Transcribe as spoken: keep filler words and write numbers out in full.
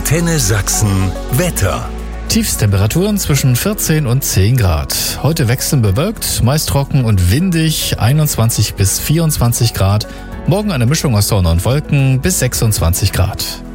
Antenne Sachsen Wetter. Tiefstemperaturen zwischen vierzehn und zehn Grad. Heute wechselnd bewölkt, meist trocken und windig, einundzwanzig bis vierundzwanzig Grad. Morgen eine Mischung aus Sonne und Wolken bis sechsundzwanzig Grad.